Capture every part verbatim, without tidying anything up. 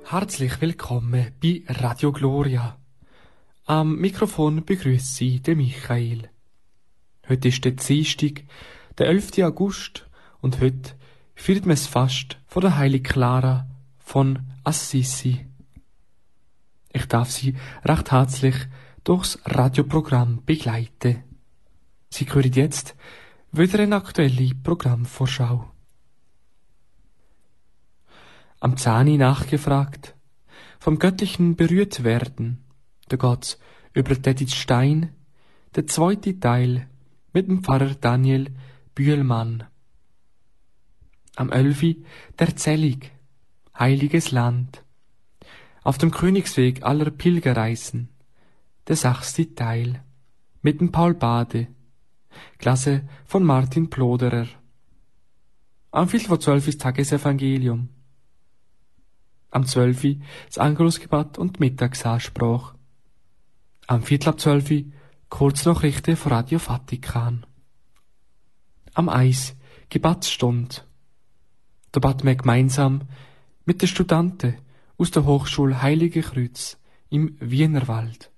Herzlich willkommen bei Radio Gloria. Am Mikrofon begrüße Sie den Michael. Heute ist der Dienstag, der elfte August, und heute feiert man das Fast von der Heiligen Clara von Assisi. Ich darf Sie recht herzlich durchs Radioprogramm begleiten. Sie hören jetzt wieder eine aktuelle Programmvorschau. Am Zani nachgefragt, vom Göttlichen berührt werden, da geht's über Edith Stein, der zweite Teil mit dem Pfarrer Daniel Bühlmann. Am Elfi der Erzählung, Heiliges Land, auf dem Königsweg aller Pilgerreisen, der sechste Teil mit dem Paul Bade, Klasse von Martin Ploderer. Am Viertel vor zwölf ist Tagesevangelium. Am zwölfi das Angelusgebet und Mittagsansprache. Am Viertel ab zwölfi Kurznachrichten von Radio Vatikan. Am eins Gebetsstunde. Da beten wir gemeinsam mit den Studenten aus der Hochschule Heilige Kreuz im Wienerwald.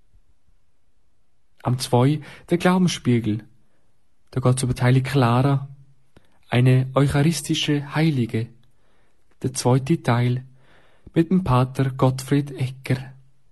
Am zwei der Glaubensspiegel. Da geht's über die Heilige Clara, eine eucharistische Heilige. Der zweite Teil mit dem Pater Gottfried Egger.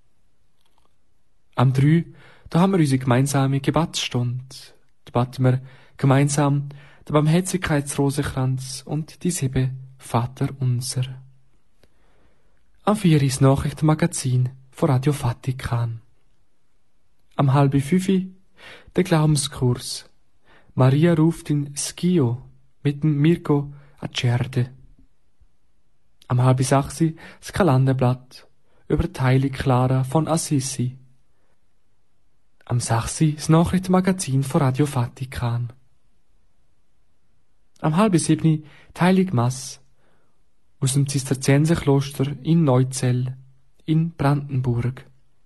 Am drei, da haben wir unsere gemeinsame Gebetsstunde. Da beten wir gemeinsam den Barmherzigkeitsrosenkranz und die sieben Vaterunser. Am vier ist das Nachrichtenmagazin von Radio Vatikan. Am halb fünfi der Glaubenskurs. Maria ruft in Schio mit dem Mirko Acerde. Am halb sechs das Kalenderblatt über die Heilige Clara von Assisi. Am sechs das Nachrichtenmagazin von Radio Vatikan. Am halb sieben die Heilige Mass aus dem Zisterzienserkloster in Neuzell in Brandenburg.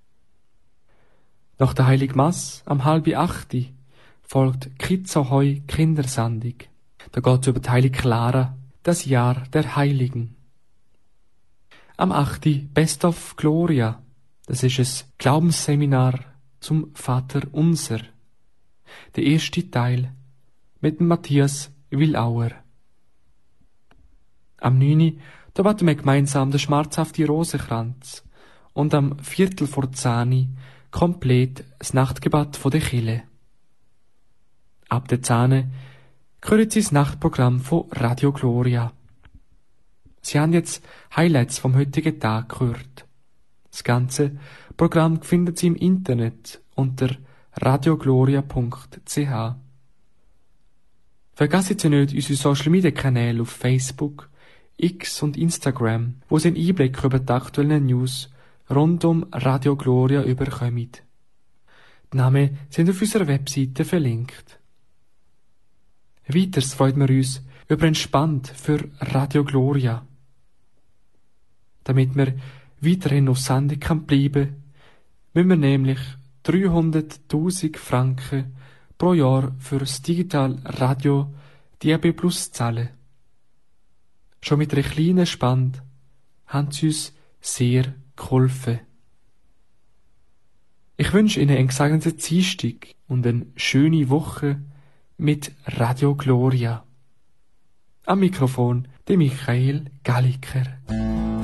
Nach der Heiligen Mass am halb acht folgt Kitzohoi Kindersendung. Da geht es über die Heilige Clara, das Jahr der Heiligen. Am acht Best of Gloria, das ist ein Glaubensseminar zum Vater Unser. Der erste Teil mit dem Matthias Willauer. Am neun da beten wir gemeinsam den schmerzhaften Rosenkranz und am Viertel vor zehn komplett das Nachtgebet von der Kirche. Ab der zehn hören Sie das Nachtprogramm von Radio Gloria. Sie haben jetzt Highlights vom heutigen Tag gehört. Das ganze Programm finden Sie im Internet unter radiogloria punkt c h. Vergessen Sie nicht unsere Social Media Kanäle auf Facebook, X und Instagram, wo Sie einen Einblick über die aktuellen News rund um Radio Gloria überkommen. Die Namen sind auf unserer Webseite verlinkt. Weiters freuen wir uns über Entspannt für Radio Gloria. Damit wir weiterhin auf Sendung kann bleiben, müssen wir nämlich dreihunderttausend Franken pro Jahr für das Digital Radio D A B Plus zahlen. Schon mit einer kleinen Spende haben sie uns sehr geholfen. Ich wünsche Ihnen einen gesegneten Dienstag und eine schöne Woche mit Radio Gloria. Am Mikrofon der Michael Galliker.